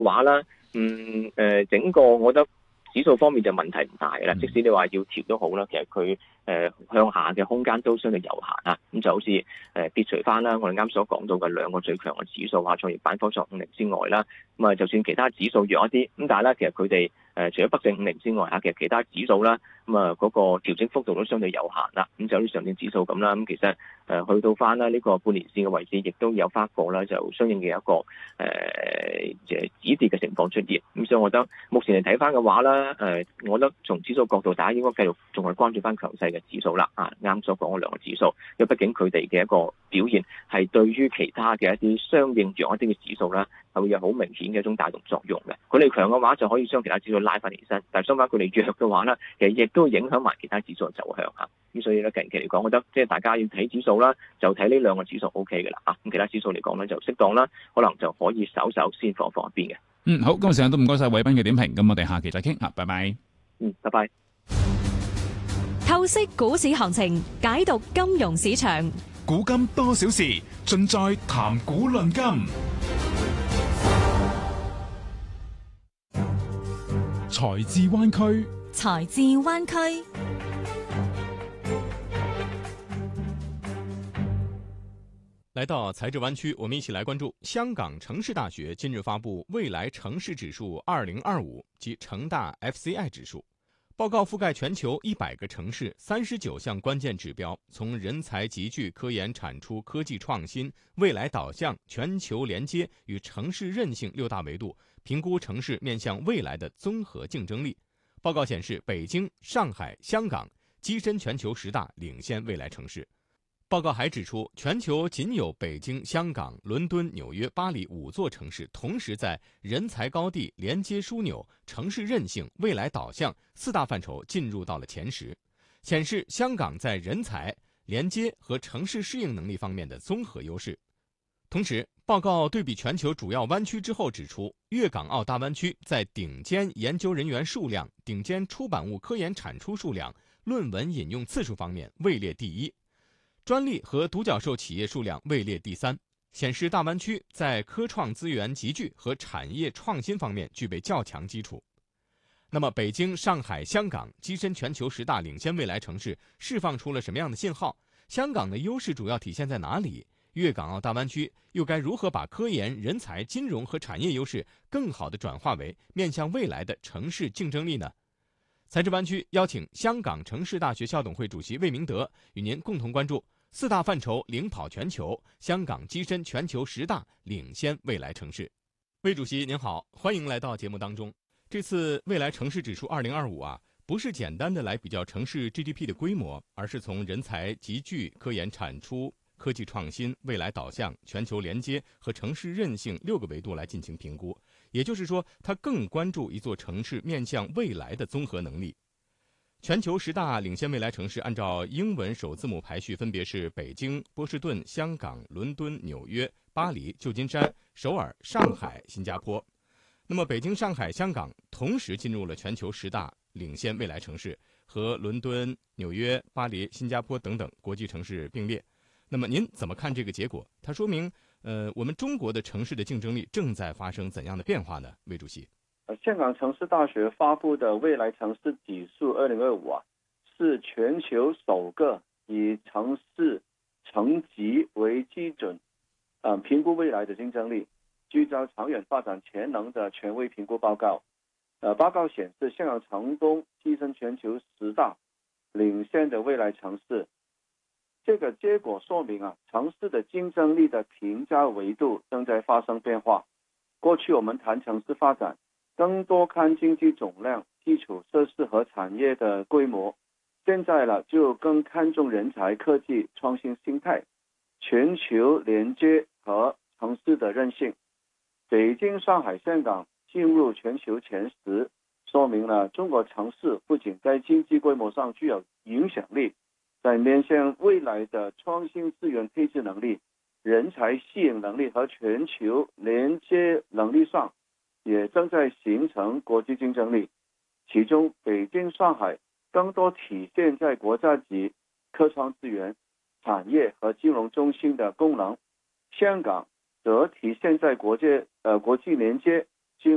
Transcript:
話啦，整個我覺得指數方面就問題唔大啦。即使你話要調都好啦，其實佢向下嘅空間都相對有限啊。咁就好似撇除翻啦，我哋啱所講到嘅兩個最強嘅指數創業板科創50之外啦，咁啊就算其他指數弱一啲，咁但係咧其實佢哋除咗北證50之外其實其他指數啦，咁啊嗰個調整幅度都相對有限啦。咁就好似上證指數咁啦，咁其實去到翻啦呢個半年線嘅位置，亦都有翻個啦，就相應嘅一個止跌嘅情況出現。咁所以我覺得目前嚟睇翻嘅話啦，我覺得從指數角度，大家應該繼續仲係關注翻強勢嘅指數啦。啱所講嗰兩個指數，因為畢竟佢哋嘅一個表現係對於其他嘅一啲相應弱一啲嘅指數啦，係會有好明顯嘅一種帶動作用嘅。佢哋強嘅話，就可以將其他指數拉翻起身；但係相反佢哋弱嘅話咧，其實亦都影響埋其他指數嘅走向嚇。咁所以咧近期嚟講，我覺得即係大家要睇指數啦，就睇呢兩個指數 O K 嘅啦。咁其他指數嚟講咧就適當啦，可能就可以稍先放一邊嘅。 好，今日時間都唔該晒偉斌嘅點評，咁我哋下期再傾拜拜。 拜拜。 透析股市行情，解讀金融市場， 古今多少事，盡在談股論金。財智灣區， 財智灣區。 來到財智灣區，我們一起來關注香港城市大學近日發布未來城市指數2025及城大 FCI 指數。報告覆蓋全球100個城市39項關鍵指標，從人才集聚、科研產出、科技創新、未來導向、全球連接與城市韌性6大維度，評估城市面向未來的綜合競爭力。報告顯示，北京、上海、香港躋身全球10大領先未來城市。報告還指出，全球僅有北京、香港、倫敦、紐約、巴黎5座城市同時在人才高地、連接樞紐、城市韌性、未來導向4大範疇進入到了前10，顯示香港在人才、連接和城市適應能力方面的綜合優勢。同時，報告對比全球主要灣區之後指出，粵港澳大灣區在頂尖研究人員數量、頂尖出版物科研產出數量、論文引用次數方面位列第1。專利和獨角獸企業數量位列第3，顯示大灣區在科創資源集聚和產業創新方面具備較強基礎。那麼，北京、上海、香港躋身全球10大領先未來城市，釋放出了什麼樣的信號？香港的優勢主要體現在哪裡？粵港澳大灣區又該如何把科研、人才、金融和產業優勢更好地轉化為面向未來的城市競爭力呢？財智灣區邀請香港城市大學校董會主席魏明德與您共同關注4大範疇領跑全球，香港躋身全球10大領先未來城市。魏主席您好，歡迎來到節目當中。這次未來城市指數2025不是簡單的來比較城市 GDP 的規模，而是從人才集聚、科研產出、科技創新、未來導向、全球連接和城市韌性6個維度來進行評估。也就是說，它更關注一座城市面向未來的綜合能力。全球10大領先未來城市按照英文首字母排序，分別是北京、波士頓、香港、倫敦、紐約、巴黎、舊金山、首爾、上海、新加坡。那麼，北京、上海、香港同時進入了全球10大領先未來城市，和倫敦、紐約、巴黎、新加坡等等國際城市並列。那麼，您怎麼看這個結果？它說明我們中國的城市的競爭力正在發生怎樣的變化呢？魏主席， 香港城市大學發布的未來城市指數2025是全球首個以城市層級為基準，評估未來的競爭力、聚焦長遠發展潛能的權威評估報告。報告顯示，香港成功躋身全球10大領先的未來城市。這個結果說明城市的競爭力的評價維度正在發生變化。過去我們談城市發展，更多看經濟總量、基礎設施和產業的規模。現在就更看重人才、科技、創新心態、全球連接和城市的韌性。北京、上海、香港進入全球前10，說明了中國城市不僅在經濟規模上具有影響力，在面向未來的創新資源配置能力、人才吸引能力和全球連接能力上，也正在形成國際競爭力。其中，北京、上海更多體現在國家級科創資源、產業和金融中心的功能；香港則體現在國際連接、